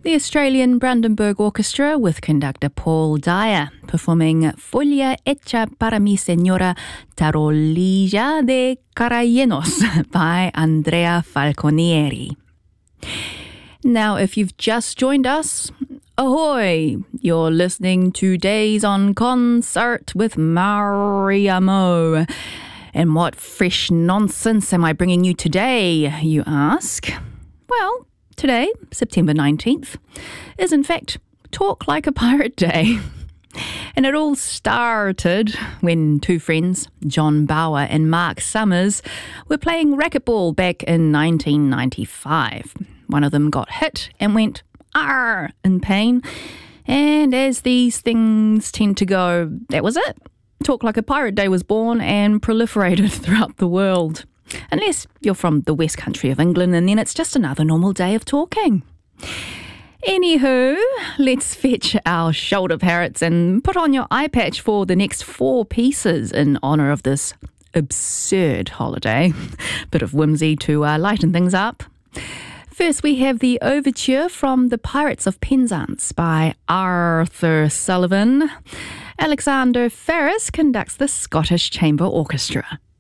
The Australian Brandenburg Orchestra with conductor Paul Dyer performing Foglia hecha para mi señora Tarolilla de Carallenos by Andrea Falconieri. Now, if you've just joined us, ahoy! You're listening to Days on Concert with Mariamo. And what fresh nonsense am I bringing you today, you ask? Well, today, September 19th, is in fact Talk Like a Pirate Day. And it all started when two friends, John Bauer and Mark Summers, were playing racquetball back in 1995. One of them got hit and went, "Arr!" in pain. And as these things tend to go, that was it. Talk Like a Pirate Day was born and proliferated throughout the world. Unless you're from the West Country of England, and then it's just another normal day of talking. Anywho, let's fetch our shoulder parrots and put on your eye patch for the next 4 pieces in honour of this absurd holiday. Bit of whimsy to lighten things up. First, we have the overture from The Pirates of Penzance by Arthur Sullivan. Alexander Ferris conducts the Scottish Chamber Orchestra.